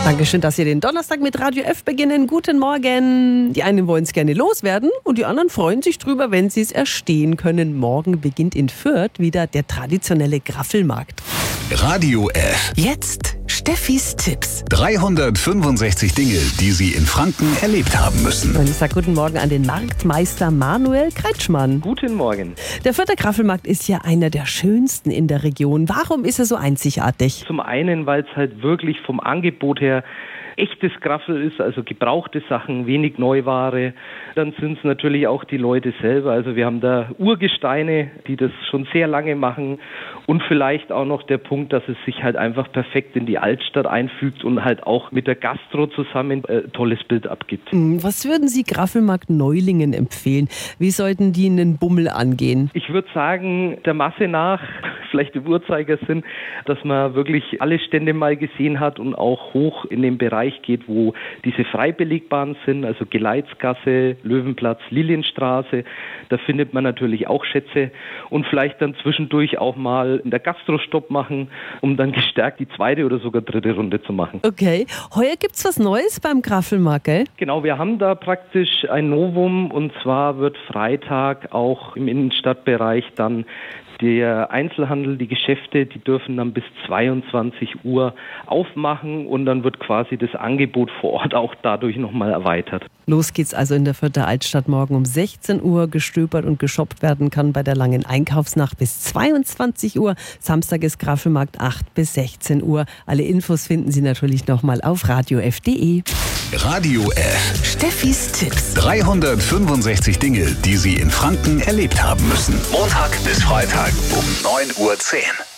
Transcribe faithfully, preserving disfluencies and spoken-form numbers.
Dankeschön, dass Sie den Donnerstag mit Radio F beginnen. Guten Morgen. Die einen wollen es gerne loswerden und die anderen freuen sich drüber, wenn sie es erstehen können. Morgen beginnt in Fürth wieder der traditionelle Graffelmarkt. Radio F. Jetzt Steffis Tipps. dreihundertfünfundsechzig Dinge, die Sie in Franken erlebt haben müssen. Und ich sage guten Morgen an den Marktmeister Manuel Kretschmann. Guten Morgen. Der Fürther Graffelmarkt ist ja einer der schönsten in der Region. Warum ist er so einzigartig? Zum einen, weil es halt wirklich vom Angebot her echtes Graffel ist, also gebrauchte Sachen, wenig Neuware. Dann sind es natürlich auch die Leute selber. Also wir haben da Urgesteine, die das schon sehr lange machen. Und vielleicht auch noch der Punkt, dass es sich halt einfach perfekt in die Altstadt einfügt und halt auch mit der Gastro zusammen ein tolles Bild abgibt. Was würden Sie Graffelmarkt-Neulingen empfehlen? Wie sollten die einen Bummel angehen? Ich würde sagen, der Masse nach, vielleicht im Uhrzeigersinn, dass man wirklich alle Stände mal gesehen hat und auch hoch in den Bereich geht, wo diese frei belegbaren sind, also Geleitsgasse, Löwenplatz, Lilienstraße. Da findet man natürlich auch Schätze und vielleicht dann zwischendurch auch mal in der Gastro Stopp machen, um dann gestärkt die zweite oder sogar dritte Runde zu machen. Okay, heuer gibt's was Neues beim Graffelmarkt, gell? Genau, wir haben da praktisch ein Novum und zwar wird Freitag auch im Innenstadtbereich dann der Einzelhandel, die Geschäfte, die dürfen dann bis zweiundzwanzig Uhr aufmachen und dann wird quasi das Angebot vor Ort auch dadurch nochmal erweitert. Los geht's also in der Fürther Altstadt morgen um sechzehn Uhr. Gestöbert und geshoppt werden kann bei der langen Einkaufsnacht bis zweiundzwanzig Uhr. Samstag ist Graffelmarkt acht bis sechzehn Uhr. Alle Infos finden Sie natürlich nochmal auf radio f punkt de. Radio F. Steffis Tipps. dreihundertfünfundsechzig Dinge, die Sie in Franken erlebt haben müssen. Montag bis Freitag um neun Uhr zehn.